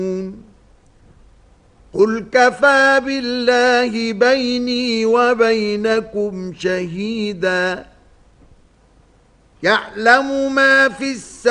قل كفى بالله بيني وبينكم شهيدا يعلم ما في السماء